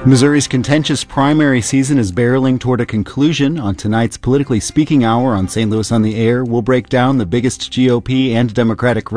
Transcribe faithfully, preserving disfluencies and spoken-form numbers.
Missouri's contentious primary season is barreling toward a conclusion. On tonight's Politically Speaking Hour on Saint Louis on the Air, we'll break down the biggest G O P and Democratic